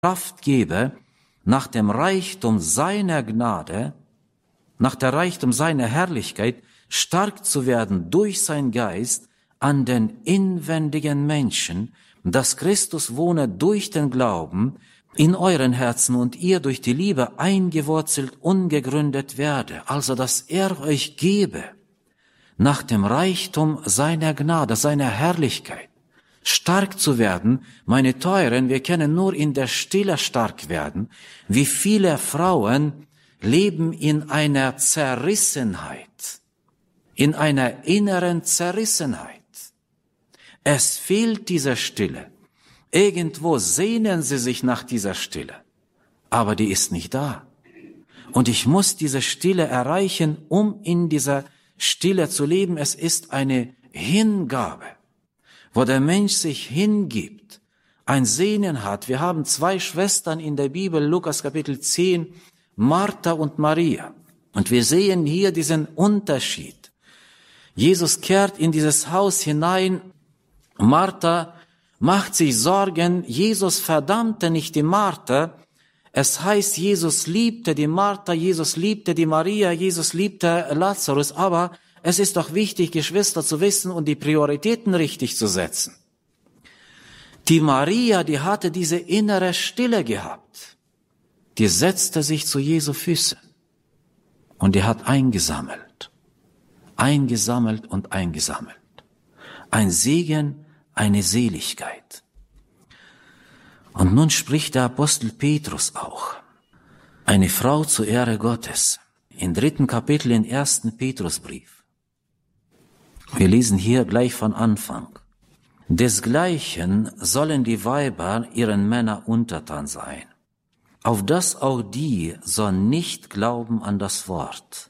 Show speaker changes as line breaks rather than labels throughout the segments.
Kraft gebe, nach dem Reichtum seiner Gnade, nach der Reichtum seiner Herrlichkeit, stark zu werden durch sein Geist an den inwendigen Menschen, dass Christus wohne durch den Glauben in euren Herzen und ihr durch die Liebe eingewurzelt, ungegründet werde. Also, dass er euch gebe, nach dem Reichtum seiner Gnade, seiner Herrlichkeit, stark zu werden. Meine Teuren, wir können nur in der Stille stark werden. Wie viele Frauen leben in einer Zerrissenheit, in einer inneren Zerrissenheit. Es fehlt diese Stille. Irgendwo sehnen sie sich nach dieser Stille, aber die ist nicht da. Und ich muss diese Stille erreichen, um in dieser Stille zu leben. Es ist eine Hingabe, wo der Mensch sich hingibt, ein Sehnen hat. Wir haben 2 Schwestern in der Bibel, Lukas Kapitel 10, Martha und Maria. Und wir sehen hier diesen Unterschied. Jesus kehrt in dieses Haus hinein. Martha macht sich Sorgen. Jesus verdammte nicht die Martha. Es heißt, Jesus liebte die Martha, Jesus liebte die Maria, Jesus liebte Lazarus. Aber es ist doch wichtig, Geschwister, zu wissen und die Prioritäten richtig zu setzen. Die Maria, die hatte diese innere Stille gehabt. Die setzte sich zu Jesu Füßen und die hat eingesammelt und eingesammelt. Ein Segen, eine Seligkeit. Und nun spricht der Apostel Petrus auch. Eine Frau zur Ehre Gottes. Im 3. Kapitel im 1. Petrusbrief. Wir lesen hier gleich von Anfang. Desgleichen sollen die Weiber ihren Männern untertan sein, auf dass auch die sollen nicht glauben an das Wort.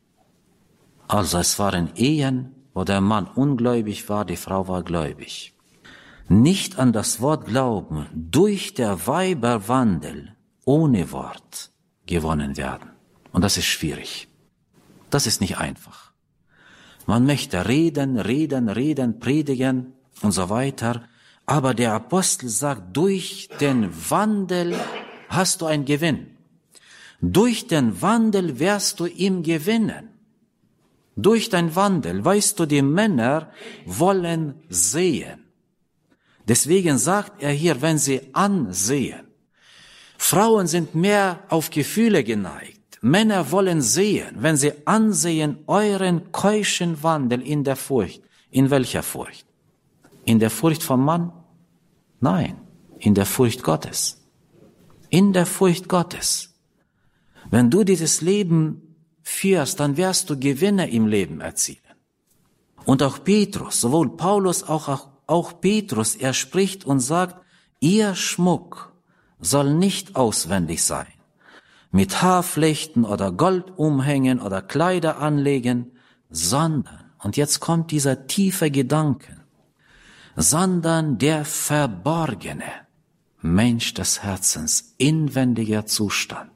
Also es waren Ehen, wo der Mann ungläubig war, die Frau war gläubig. Nicht an das Wort glauben, durch der Weiberwandel ohne Wort gewonnen werden. Und das ist schwierig. Das ist nicht einfach. Man möchte reden, predigen und so weiter. Aber der Apostel sagt, durch den Wandel hast du einen Gewinn. Durch den Wandel wirst du ihm gewinnen. Durch den Wandel, weißt du, die Männer wollen sehen. Deswegen sagt er hier, wenn sie ansehen. Frauen sind mehr auf Gefühle geneigt. Männer wollen sehen, wenn sie ansehen, euren keuschen Wandel in der Furcht. In welcher Furcht? In der Furcht vom Mann? Nein, in der Furcht Gottes. In der Furcht Gottes. Wenn du dieses Leben führst, dann wirst du Gewinne im Leben erzielen. Und auch Petrus, sowohl Paulus auch Petrus, er spricht und sagt, ihr Schmuck soll nicht auswendig sein, mit Haarflechten oder Goldumhängen oder Kleider anlegen, sondern, und jetzt kommt dieser tiefe Gedanke, sondern der verborgene Mensch des Herzens, inwendiger Zustand.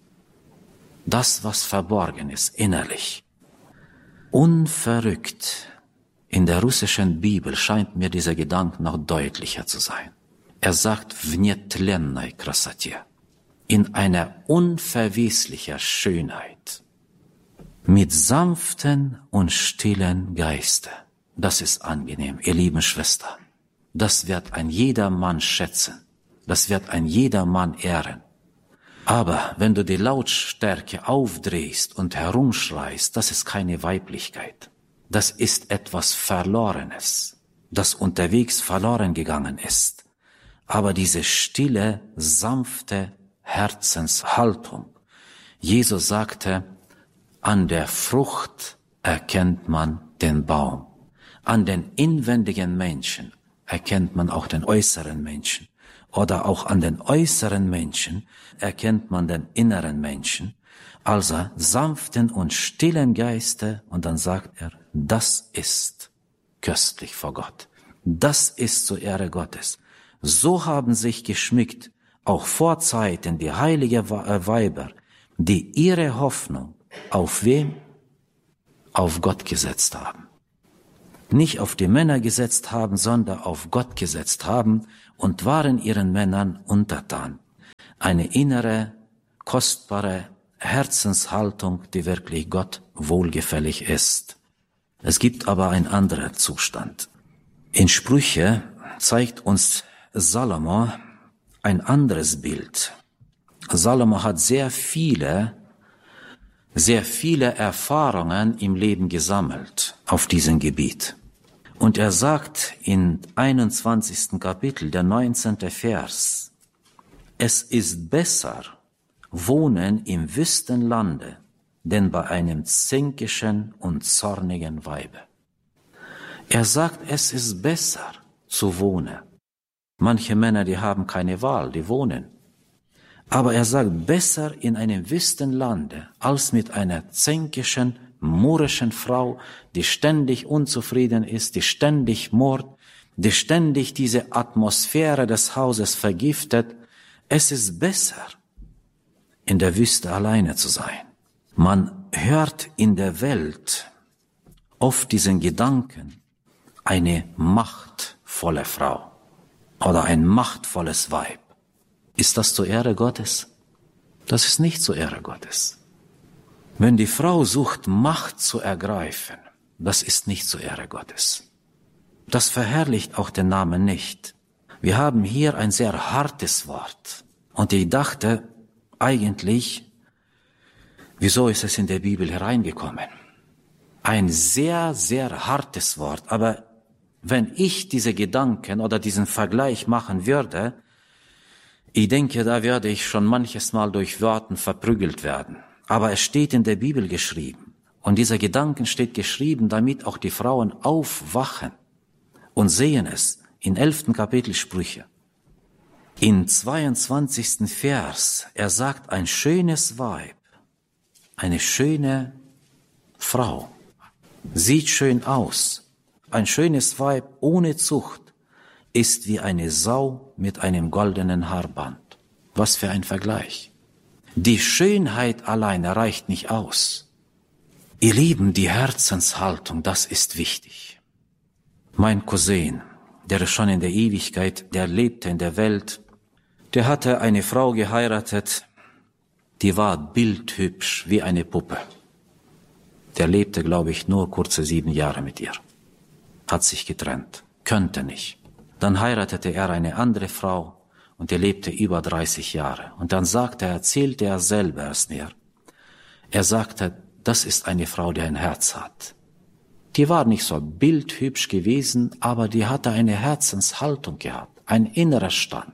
Das, was verborgen ist, innerlich. Unverrückt. In der russischen Bibel scheint mir dieser Gedanke noch deutlicher zu sein. Er sagt, в нетленной красоте, in einer unverweslicher Schönheit, mit sanften und stillen Geiste. Das ist angenehm, ihr lieben Schwestern. Das wird ein jeder Mann schätzen. Das wird ein jeder Mann ehren. Aber wenn du die Lautstärke aufdrehst und herumschreist, das ist keine Weiblichkeit. Das ist etwas Verlorenes, das unterwegs verloren gegangen ist. Aber diese stille, sanfte Herzenshaltung. Jesus sagte, an der Frucht erkennt man den Baum. An den inwendigen Menschen erkennt man auch den äußeren Menschen. Oder auch an den äußeren Menschen erkennt man den inneren Menschen. Also sanften und stillen Geiste. Und dann sagt er, das ist köstlich vor Gott. Das ist zur Ehre Gottes. So haben sich geschmückt, auch vor Zeiten, die heilige Weiber, die ihre Hoffnung auf wen? Auf Gott gesetzt haben. Nicht auf die Männer gesetzt haben, sondern auf Gott gesetzt haben und waren ihren Männern untertan. eine innere, kostbare Herzenshaltung, die wirklich Gott wohlgefällig ist. Es gibt aber einen anderen Zustand. In Sprüche zeigt uns Salomo ein anderes Bild. Salomo hat sehr viele Erfahrungen im Leben gesammelt auf diesem Gebiet. Und er sagt in 21. Kapitel, der 19. Vers, es ist besser, wohnen im Wüstenlande, denn bei einem zänkischen und zornigen Weibe. Er sagt, es ist besser zu wohnen. Manche Männer, die haben keine Wahl, die wohnen. Aber er sagt, besser in einem Wüstenlande, als mit einer zänkischen, murrischen Frau, die ständig unzufrieden ist, die ständig murrt, die ständig diese Atmosphäre des Hauses vergiftet. Es ist besser, in der Wüste alleine zu sein. Man hört in der Welt oft diesen Gedanken, eine machtvolle Frau oder ein machtvolles Weib. Ist das zur Ehre Gottes? Das ist nicht zur Ehre Gottes. Wenn die Frau sucht, Macht zu ergreifen, das ist nicht zur Ehre Gottes. Das verherrlicht auch den Namen nicht. Wir haben hier ein sehr hartes Wort. Und ich dachte eigentlich, wieso ist es in der Bibel hereingekommen? Ein sehr, sehr hartes Wort. Aber wenn ich diese Gedanken oder diesen Vergleich machen würde, ich denke, da werde ich schon manches Mal durch Worten verprügelt werden. Aber es steht in der Bibel geschrieben. Und dieser Gedanken steht geschrieben, damit auch die Frauen aufwachen und sehen es in 11. Kapitel Sprüche. In 22. Vers, er sagt, ein schönes Weib, eine schöne Frau, sieht schön aus. Ein schönes Weib ohne Zucht ist wie eine Sau mit einem goldenen Haarband. Was für ein Vergleich. Die Schönheit alleine reicht nicht aus. Ihr Lieben, die Herzenshaltung, das ist wichtig. Mein Cousin, der ist schon in der Ewigkeit, der lebte in der Welt, der hatte eine Frau geheiratet, die war bildhübsch wie eine Puppe. Der lebte, glaube ich, nur kurze 7 Jahre mit ihr. Hat sich getrennt, könnte nicht. Dann heiratete er eine andere Frau und er lebte über 30 Jahre. Und dann erzählte er selber es mir. Er sagte, das ist eine Frau, die ein Herz hat. Die war nicht so bildhübsch gewesen, aber die hatte eine Herzenshaltung gehabt, ein innerer Stand.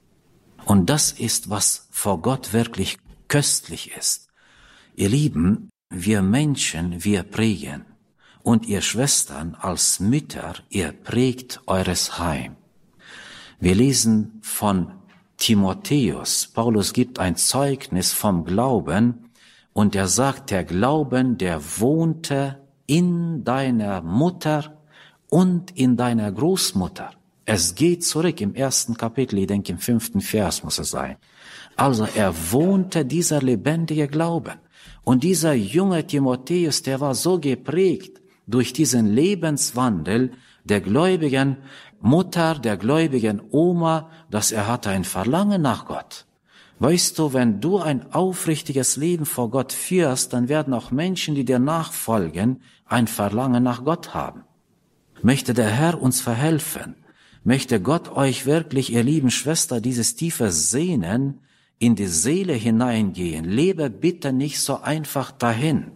Und das ist, was vor Gott wirklich köstlich ist. Ihr Lieben, wir Menschen, wir prägen. Und ihr Schwestern als Mütter, ihr prägt eures Heim. Wir lesen von Timotheus. Paulus gibt ein Zeugnis vom Glauben und er sagt, der Glauben, der wohnte in deiner Mutter und in deiner Großmutter. Es geht zurück im 1. Kapitel, ich denke im 5. Vers muss es sein. Also er wohnte dieser lebendige Glauben. Und dieser junge Timotheus, der war so geprägt durch diesen Lebenswandel der gläubigen Mutter, der gläubigen Oma, dass er hatte ein Verlangen nach Gott. Weißt du, wenn du ein aufrichtiges Leben vor Gott führst, dann werden auch Menschen, die dir nachfolgen, ein Verlangen nach Gott haben. Möchte der Herr uns verhelfen. Möchte Gott euch wirklich, ihr lieben Schwester, dieses tiefe Sehnen in die Seele hineingehen. Lebe bitte nicht so einfach dahin.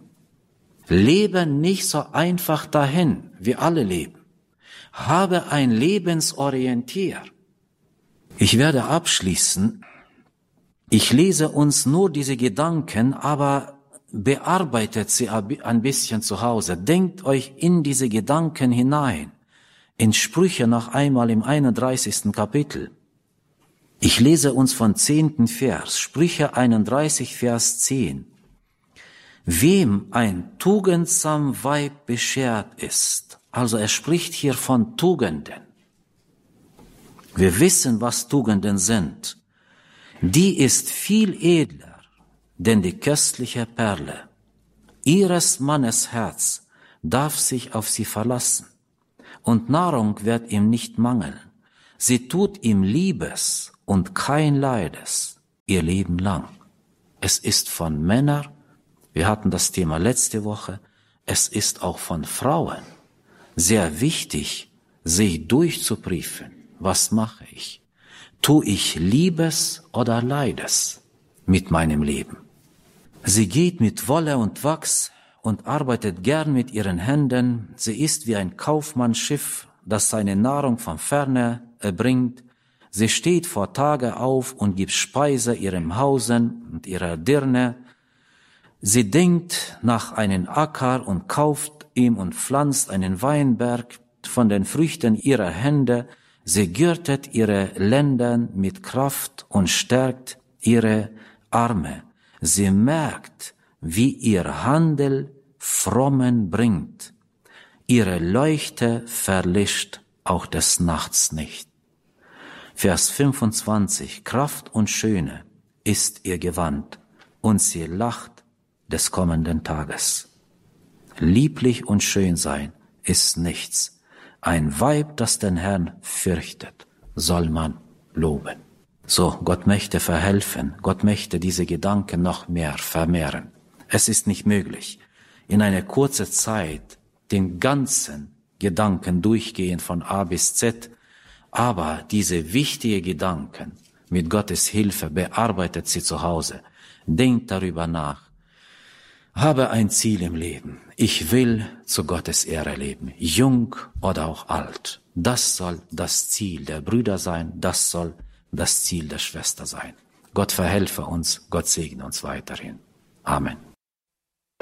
Lebe nicht so einfach dahin, wie alle leben. Habe ein Lebensorientier. Ich werde abschließen. Ich lese uns nur diese Gedanken, aber bearbeitet sie ein bisschen zu Hause. Denkt euch in diese Gedanken hinein. In Sprüche noch einmal im 31. Kapitel. Ich lese uns von 10. Vers, Sprüche 31, Vers 10. Wem ein tugendsam Weib beschert ist, also er spricht hier von Tugenden. Wir wissen, was Tugenden sind. Die ist viel edler, denn die köstliche Perle. Ihres Mannes Herz darf sich auf sie verlassen, und Nahrung wird ihm nicht mangeln. Sie tut ihm Liebes und kein Leides, ihr Leben lang. Es ist von Männern, wir hatten das Thema letzte Woche, es ist auch von Frauen sehr wichtig, sich durchzuprüfen. Was mache ich? Tue ich Liebes oder Leides mit meinem Leben? Sie geht mit Wolle und Wachs und arbeitet gern mit ihren Händen. Sie ist wie ein Kaufmannsschiff, das seine Nahrung von ferne bringt. Sie steht vor Tage auf und gibt Speise ihrem Hausen und ihrer Dirne. Sie denkt nach einem Acker und kauft ihm und pflanzt einen Weinberg von den Früchten ihrer Hände. Sie gürtet ihre Lenden mit Kraft und stärkt ihre Arme. Sie merkt, wie ihr Handel Frommen bringt. Ihre Leuchte verlischt auch des Nachts nicht. Vers 25, Kraft und Schöne ist ihr Gewand, und sie lacht des kommenden Tages. Lieblich und schön sein ist nichts. Ein Weib, das den Herrn fürchtet, soll man loben. So, Gott möchte verhelfen, Gott möchte diese Gedanken noch mehr vermehren. Es ist nicht möglich, in einer kurzen Zeit den ganzen Gedanken durchgehen von A bis Z, aber diese wichtigen Gedanken mit Gottes Hilfe bearbeitet sie zu Hause. Denkt darüber nach. Habe ein Ziel im Leben. Ich will zu Gottes Ehre leben, jung oder auch alt. Das soll das Ziel der Brüder sein, das soll das Ziel der Schwester sein. Gott verhelfe uns, Gott segne uns weiterhin. Amen.